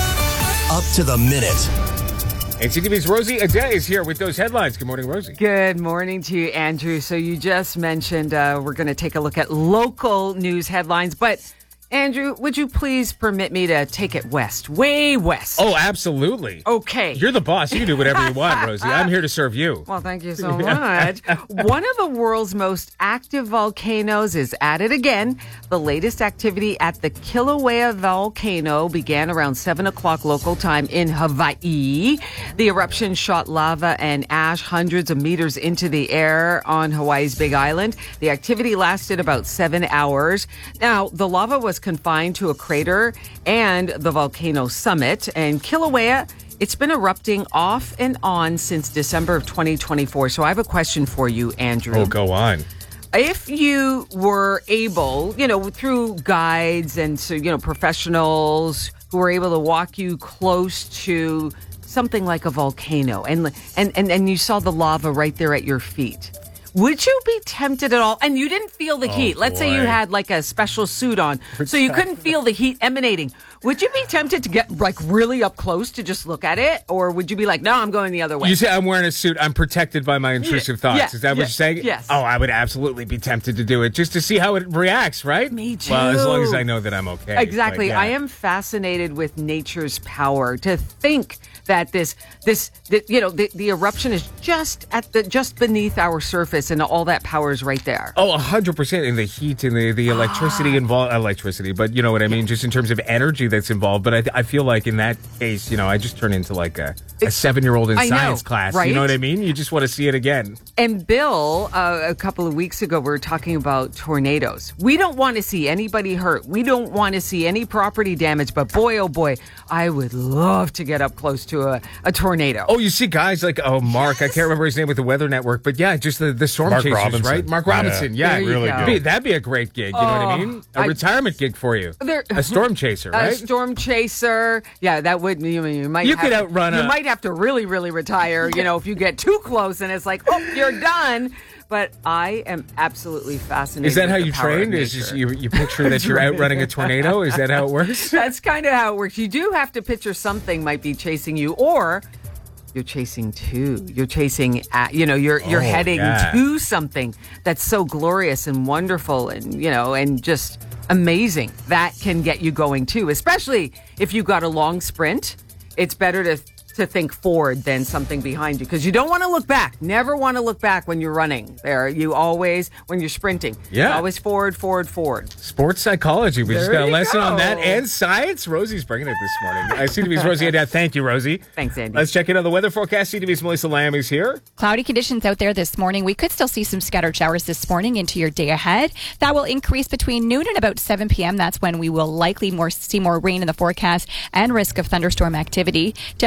up to the minute. And CTV's Rosie Ade is here with those headlines. Good morning, Rosie. Good morning to you, Andrew. So you just mentioned we're going to take a look at local news headlines, but Andrew, would you please permit me to take it west, way west? Oh, absolutely. Okay. You're the boss. You can do whatever you want, Rosie. I'm here to serve you. Well, thank you so much. One of the world's most active volcanoes is at it again. The latest activity at the Kilauea volcano began around 7 o'clock local time in Hawaii. The eruption shot lava and ash hundreds of meters into the air on Hawaii's Big Island. The activity lasted about 7 hours. Now, the lava was confined to a crater and the volcano summit, and Kilauea, it's been erupting off and on since December of 2024. So I have a question for you, Andrew. Oh, go on. If you were able, through guides and professionals who were able to walk you close to something like a volcano and you saw the lava right there at your feet, would you be tempted at all? And you didn't feel the heat. Let's say you had like a special suit on, so you couldn't feel the heat emanating. Would you be tempted to get really up close to just look at it? Or would you be like, no, I'm going the other way? You say I'm wearing a suit. I'm protected by my intrusive thoughts. Yeah, Is that what you're saying? Yes. Oh, I would absolutely be tempted to do it just to see how it reacts, right? Me too. Well, as long as I know that I'm okay. Exactly. But, yeah. I am fascinated with nature's power. To think that the eruption is just beneath our surface, and all that power is right there. Oh, 100%. In the heat and the electricity involved, but you know what I mean, just in terms of energy that's involved. But I feel like in that case, I just turn into like a 7-year-old in science class. Right? You know what I mean? You just want to see it again. And Bill, a couple of weeks ago, we were talking about tornadoes. We don't want to see anybody hurt. We don't want to see any property damage. But boy, oh boy, I would love to get up close to a tornado. Oh, you see guys like, Mark, I can't remember his name with the Weather Network, but yeah, just the storm Mark chasers, Robinson. right? Mark Robinson, yeah. Really good. That'd be a great gig, you know what I mean? A retirement gig for you. A storm chaser, right? A storm chaser. Yeah, that would, you might could outrun You might have to really, really retire, if you get too close and it's like, oh, you're done. But I am absolutely fascinated. Is that how with you the power trained? of Is nature. just you picture that you're outrunning a tornado? Is that how it works? That's kind of how it works. You do have to picture something might be chasing you, or you're chasing to. You're chasing at, you're heading to something that's so glorious and wonderful and just amazing. That can get you going too, especially if you got a long sprint. It's better to think forward than something behind you, because you don't want to look back. Never want to look back when you're running. You always, when you're sprinting, always forward. Sports psychology. We just got a lesson on that, go. and science. Rosie's bringing it this morning. CTV's Rosie Adad. Thank you, Rosie. Thanks, Andy. Let's check in on the weather forecast. CTV's Melissa Lamb is here. Cloudy conditions out there this morning. We could still see some scattered showers this morning into your day ahead. That will increase between noon and about 7 p.m. That's when we will likely see more rain in the forecast and risk of thunderstorm activity. Temperatures today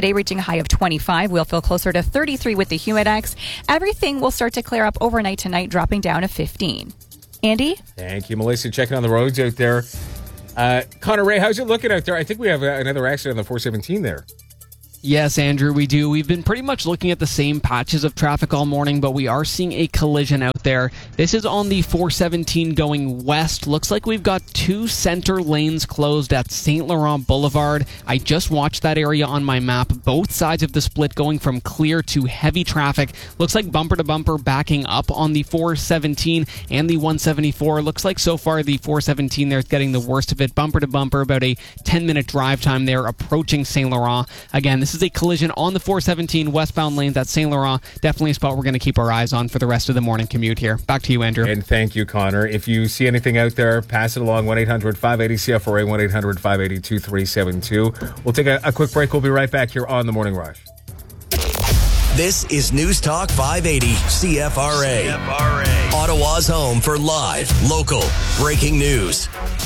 today, reaching a high of 25. We'll feel closer to 33 with the Humidex. Everything will start to clear up overnight tonight, dropping down to 15. Andy? Thank you, Melissa. Checking on the roads out there. Connor Ray, how's it looking out there? I think we have another accident on the 417 there. Yes, Andrew, we do. We've been pretty much looking at the same patches of traffic all morning, but we are seeing a collision out there. This is on the 417 going west. Looks like we've got 2 center lanes closed at St. Laurent Boulevard. I just watched that area on my map. Both sides of the split going from clear to heavy traffic. Looks like bumper to bumper backing up on the 417 and the 174. Looks like so far the 417 there is getting the worst of it. Bumper to bumper, about a 10-minute drive time there approaching St. Laurent. Again, this is a collision on the 417 westbound lanes at St. Laurent. Definitely a spot we're going to keep our eyes on for the rest of the morning commute here. Back to you, Andrew. And thank you, Connor. If you see anything out there, pass it along. 1-800-580-CFRA, 1-800-580-2372. We'll take a quick break. We'll be right back here on The Morning Rush. This is News Talk 580 CFRA. Ottawa's home for live, local, breaking news.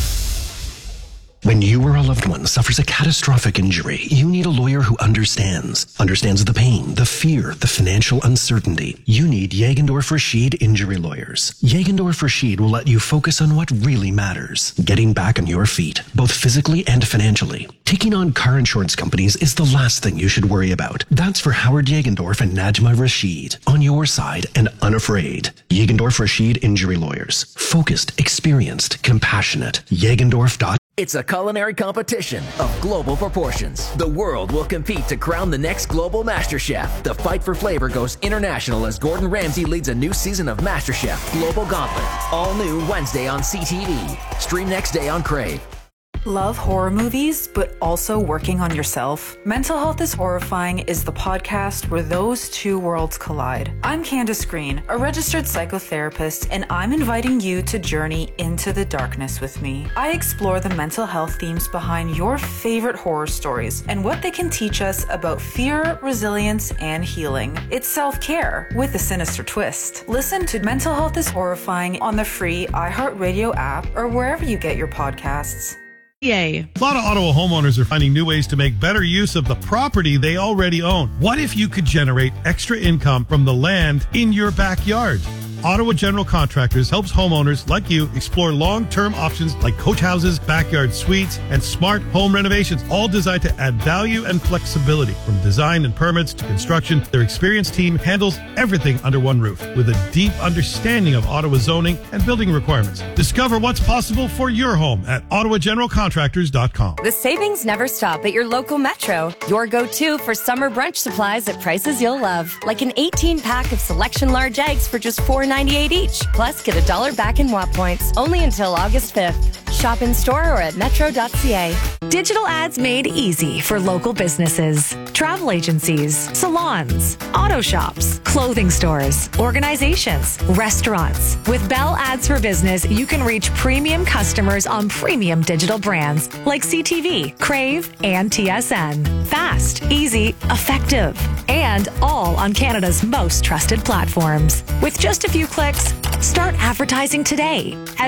When you or a loved one suffers a catastrophic injury, you need a lawyer who understands the pain, the fear, the financial uncertainty. You need Jagendorf Rashid Injury Lawyers. Jagendorf Rashid will let you focus on what really matters, getting back on your feet, both physically and financially. Taking on car insurance companies is the last thing you should worry about. That's for Howard Jagendorf and Najma Rashid. On your side and unafraid. Jagendorf Rashid Injury Lawyers. Focused, experienced, compassionate. Jagendorf.com. It's a culinary competition of global proportions. The world will compete to crown the next global master chef. The fight for flavor goes international as Gordon Ramsay leads a new season of MasterChef Global Gauntlet. All new Wednesday on CTV. Stream next day on Crave. Love horror movies, but also working on yourself? Mental Health is Horrifying is the podcast where those two worlds collide. I'm Candace Green, a registered psychotherapist, and I'm inviting you to journey into the darkness with me. I explore the mental health themes behind your favorite horror stories and what they can teach us about fear, resilience, and healing. It's self-care with a sinister twist. Listen to Mental Health is Horrifying on the free iHeartRadio app or wherever you get your podcasts. Yay. A lot of Ottawa homeowners are finding new ways to make better use of the property they already own. What if you could generate extra income from the land in your backyard? Ottawa General Contractors helps homeowners like you explore long-term options like coach houses, backyard suites, and smart home renovations, all designed to add value and flexibility. From design and permits to construction, their experienced team handles everything under one roof with a deep understanding of Ottawa zoning and building requirements. Discover what's possible for your home at ottawageneralcontractors.com. The savings never stop at your local Metro. Your go-to for summer brunch supplies at prices you'll love. Like an 18-pack of Selection large eggs for just $4.98 each. Plus, get $1 back in WAP points. Only until August 5th. Shop in store or at metro.ca. Digital ads made easy for local businesses, travel agencies, salons, auto shops, clothing stores, organizations, restaurants. With Bell Ads for Business, you can reach premium customers on premium digital brands like CTV, Crave, and TSN. Fast, easy, effective, and all on Canada's most trusted platforms. With just a few clicks, start advertising today at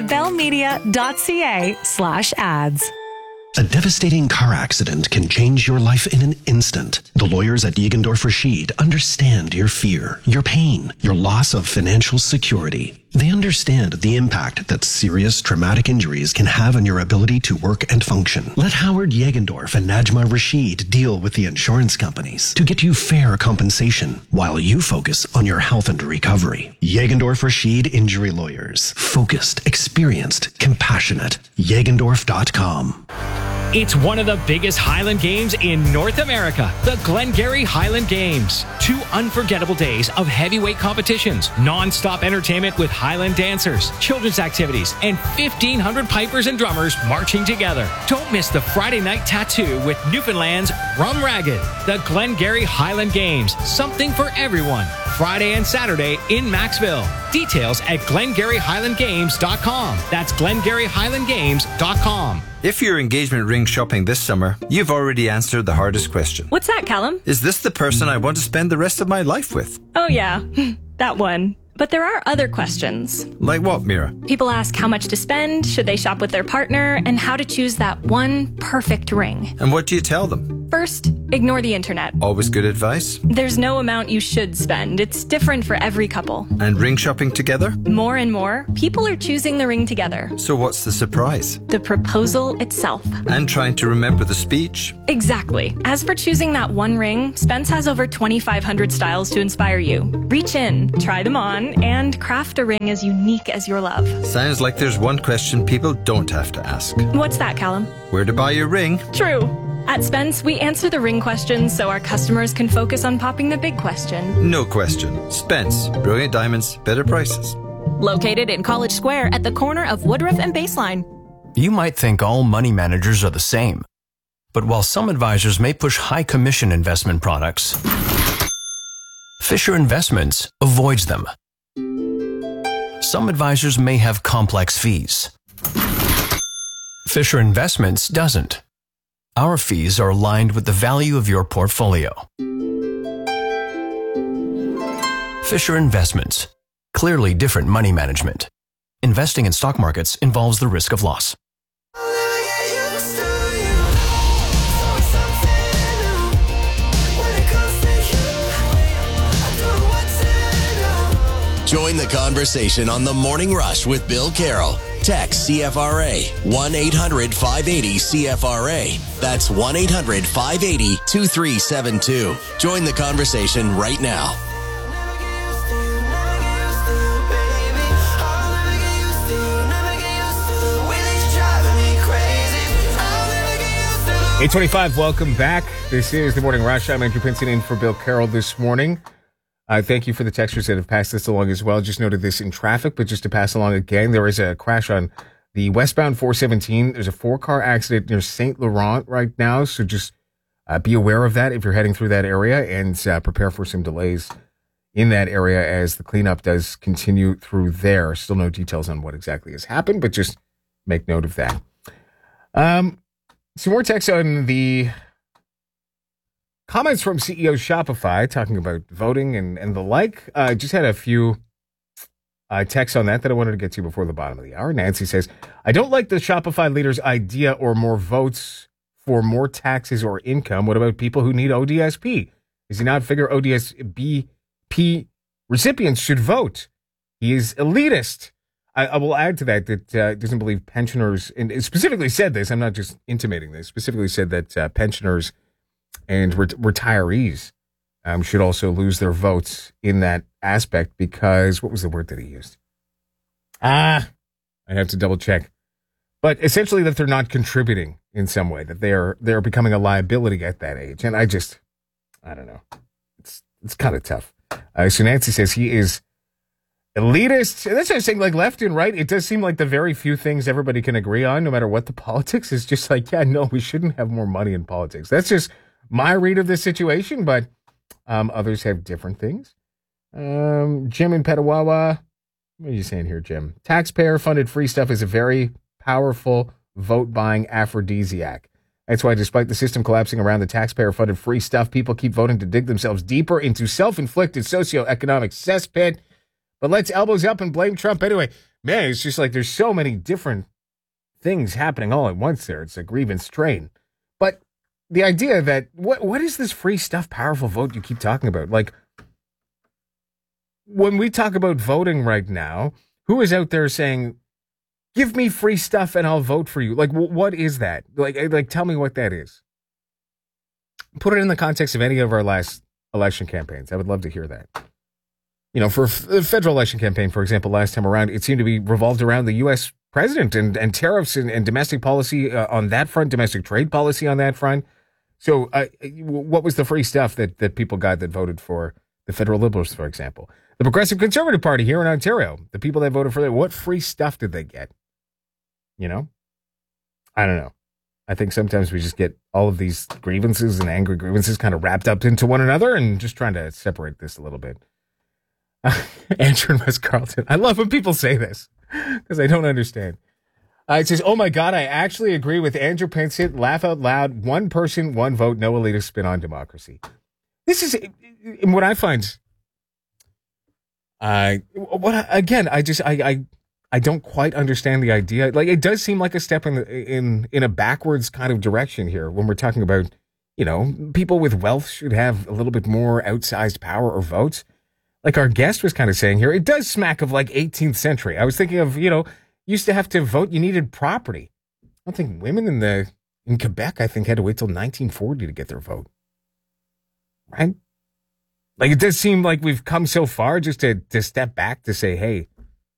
bellmedia.ca/ads. A devastating car accident can change your life in an instant. The lawyers at Jagendorf Rashid understand your fear, your pain, your loss of financial security. They understand the impact that serious traumatic injuries can have on your ability to work and function. Let Howard Jagendorf and Najma Rashid deal with the insurance companies to get you fair compensation while you focus on your health and recovery. Jagendorf Rashid Injury Lawyers. Focused, experienced, compassionate. Jagendorf.com. It's one of the biggest Highland Games in North America, the Glengarry Highland Games. 2 unforgettable days of heavyweight competitions, non-stop entertainment with Highland dancers, children's activities, and 1,500 pipers and drummers marching together. Don't miss the Friday night tattoo with Newfoundland's Rum Ragged. The Glengarry Highland Games, something for everyone. Friday and Saturday in Maxville. Details at GlengarryHighlandGames.com. That's GlengarryHighlandGames.com. If you're engagement ring shopping this summer, you've already answered the hardest question. What's that, Callum? Is this the person I want to spend the rest of my life with? Oh yeah, that one. But there are other questions. Like what, Mira? People ask how much to spend, should they shop with their partner, and how to choose that one perfect ring. And what do you tell them? First, ignore the internet. Always good advice. There's no amount you should spend. It's different for every couple. And ring shopping together? More and more, people are choosing the ring together. So what's the surprise? The proposal itself. And trying to remember the speech? Exactly. As for choosing that one ring, Spence has over 2,500 styles to inspire you. Reach in, try them on, and craft a ring as unique as your love. Sounds like there's one question people don't have to ask. What's that, Callum? Where to buy your ring? True. At Spence, we answer the ring questions so our customers can focus on popping the big question. No question. Spence. Brilliant diamonds, better prices. Located in College Square at the corner of Woodruff and Baseline. You might think all money managers are the same. But while some advisors may push high commission investment products, Fisher Investments avoids them. Some advisors may have complex fees. Fisher Investments doesn't. Our fees are aligned with the value of your portfolio. Fisher Investments. Clearly different money management. Investing in stock markets involves the risk of loss. Join the conversation on The Morning Rush with Bill Carroll. Text CFRA 1-800-580-CFRA. That's 1-800-580-2372. Join the conversation right now. Eight 8:25, welcome back. This is The Morning Rush. I'm Andrew Pinson in for Bill Carroll this morning. Thank you for the texters that have passed this along as well. Just noted this in traffic, but just to pass along again, there is a crash on the westbound 417. There's a 4-car accident near St. Laurent right now, so just be aware of that if you're heading through that area, and prepare for some delays in that area as the cleanup does continue through there. Still no details on what exactly has happened, but just make note of that. Some more text on the comments from CEO Shopify talking about voting and the like. Just had a few texts on that I wanted to get to before the bottom of the hour. Nancy says, I don't like the Shopify leader's idea or more votes for more taxes or income. What about people who need ODSP? Does he not figure ODSP recipients should vote? He is elitist. I will add to that doesn't believe pensioners, and it specifically said this, I'm not just intimating this, specifically said that pensioners and retirees should also lose their votes in that aspect because, what was the word that he used? I have to double check. But essentially that they're not contributing in some way, that they're becoming a liability at that age. And I don't know. It's kind of tough. So Nancy says he is elitist. And that's what I'm saying, like left and right. It does seem like the very few things everybody can agree on, no matter what the politics, is just like, yeah, no, we shouldn't have more money in politics. That's just my read of this situation, but others have different things. Jim in Petawawa, what are you saying here, Jim? Taxpayer-funded free stuff is a very powerful vote-buying aphrodisiac. That's why, despite the system collapsing around the taxpayer-funded free stuff, people keep voting to dig themselves deeper into self-inflicted socioeconomic cesspit. But let's elbows up and blame Trump anyway. Man, it's just like there's so many different things happening all at once there. It's a grievance train. But the idea that, what is this free stuff, powerful vote you keep talking about? Like, when we talk about voting right now, who is out there saying, give me free stuff and I'll vote for you? Like, what is that? Like, tell me what that is. Put it in the context of any of our last election campaigns. I would love to hear that. You know, for the federal election campaign, for example, last time around, it seemed to be revolved around the U.S. president and tariffs and domestic policy on that front, domestic trade policy on that front. So what was the free stuff that people got that voted for the federal Liberals, for example? The Progressive Conservative Party here in Ontario, the people that voted for that, what free stuff did they get? You know? I don't know. I think sometimes we just get all of these grievances and angry grievances kind of wrapped up into one another and just trying to separate this a little bit. Andrew in West Carleton. I love when people say this because I don't understand. It says, oh my God, I actually agree with Andrew Pinsett. Laugh out loud. One person, one vote, no elitist spin on democracy. This is what I find. I don't quite understand the idea. Like, it does seem like a step in a backwards kind of direction here when we're talking about people with wealth should have a little bit more outsized power or votes. Like our guest was kind of saying here, it does smack of like 18th century. I was thinking of, used to have to vote, you needed property. I don't think women in Quebec, I think, had to wait till 1940 to get their vote. Right? Like, it does seem like we've come so far just to step back to say, hey,